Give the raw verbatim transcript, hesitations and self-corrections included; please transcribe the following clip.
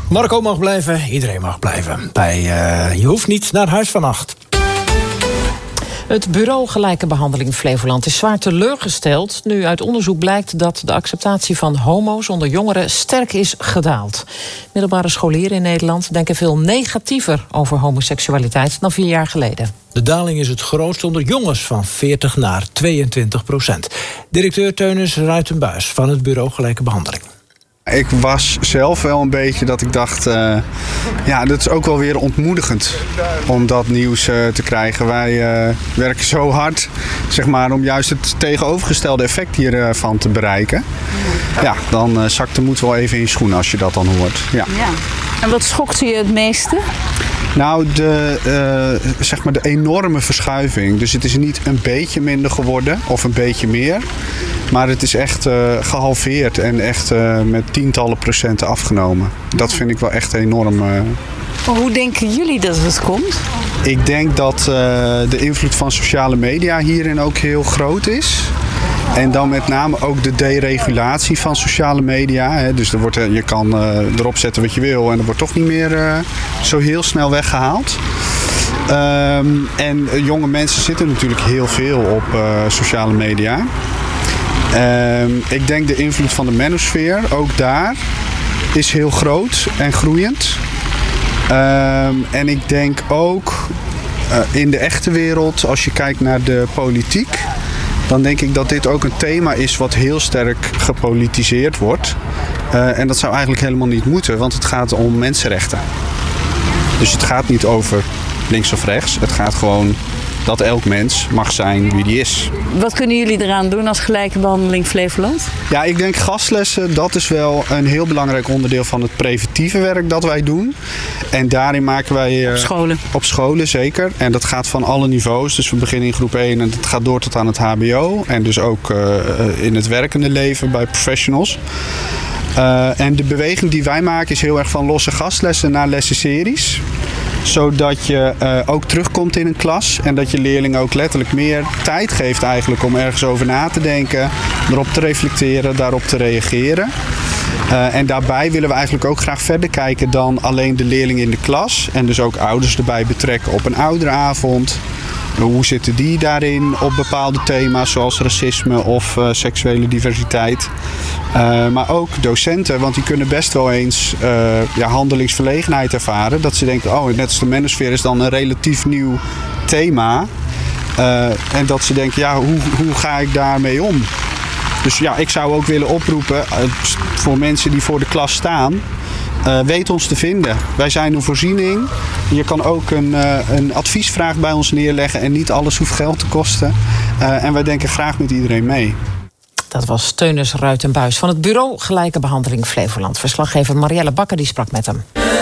Marco mag blijven, iedereen mag blijven. Bij, uh, je hoeft niet naar huis vannacht. Het Bureau Gelijke Behandeling Flevoland is zwaar teleurgesteld nu uit onderzoek blijkt dat de acceptatie van homo's onder jongeren sterk is gedaald. Middelbare scholieren in Nederland denken veel negatiever over homoseksualiteit dan vier jaar geleden. De daling is het grootst onder jongens, van veertig naar tweeëntwintig procent. Directeur Teunis Ruitenbuis van het Bureau Gelijke Behandeling. Ik was zelf wel een beetje dat ik dacht, uh, ja, dat is ook wel weer ontmoedigend om dat nieuws uh, te krijgen. Wij uh, werken zo hard, zeg maar, om juist het tegenovergestelde effect hiervan uh, te bereiken. Ja, dan uh, zakt de moed wel even in je schoenen als je dat dan hoort. Ja. Ja. En wat schokt je het meeste? Nou, de, uh, zeg maar de enorme verschuiving. Dus het is niet een beetje minder geworden of een beetje meer. Maar het is echt uh, gehalveerd en echt uh, met tientallen procenten afgenomen. Dat vind ik wel echt enorm. Uh... Maar hoe denken jullie dat het komt? Ik denk dat uh, de invloed van sociale media hierin ook heel groot is. En dan met name ook de deregulatie van sociale media. Hè. Dus er wordt, je kan uh, erop zetten wat je wil en dat wordt toch niet meer uh, zo heel snel weggehaald. Um, en uh, jonge mensen zitten natuurlijk heel veel op uh, sociale media. Um, ik denk de invloed van de manosfeer, ook daar, is heel groot en groeiend. Um, en ik denk ook uh, in de echte wereld, als je kijkt naar de politiek, dan denk ik dat dit ook een thema is wat heel sterk gepolitiseerd wordt. Uh, en dat zou eigenlijk helemaal niet moeten, want het gaat om mensenrechten. Dus het gaat niet over links of rechts. Het gaat gewoon dat elk mens mag zijn wie die is. Wat kunnen jullie eraan doen als Gelijke Behandeling Flevoland? Ja, ik denk gastlessen, dat is wel een heel belangrijk onderdeel van het preventieve werk dat wij doen. En daarin maken wij... Uh, op scholen? Op scholen, zeker. En dat gaat van alle niveaus. Dus we beginnen in groep één en dat gaat door tot aan het hbo. En dus ook uh, in het werkende leven bij professionals. Uh, en de beweging die wij maken is heel erg van losse gastlessen naar lessenseries. Zodat je uh, ook terugkomt in een klas en dat je leerlingen ook letterlijk meer tijd geeft eigenlijk om ergens over na te denken, erop te reflecteren, daarop te reageren. Uh, en daarbij willen we eigenlijk ook graag verder kijken dan alleen de leerlingen in de klas. En dus ook ouders erbij betrekken op een ouderavond. Hoe zitten die daarin op bepaalde thema's zoals racisme of uh, seksuele diversiteit. Uh, maar ook docenten, want die kunnen best wel eens uh, ja, handelingsverlegenheid ervaren. Dat ze denken, oh, net als de manosfeer is dan een relatief nieuw thema. Uh, en dat ze denken, ja, hoe, hoe ga ik daarmee om? Dus ja, ik zou ook willen oproepen uh, voor mensen die voor de klas staan. Uh, weet ons te vinden. Wij zijn een voorziening. Je kan ook een, uh, een adviesvraag bij ons neerleggen en niet alles hoeft geld te kosten. Uh, en wij denken graag met iedereen mee. Dat was Teunis Ruitenbuis van het Bureau Gelijke Behandeling Flevoland. Verslaggever Marielle Bakker die sprak met hem.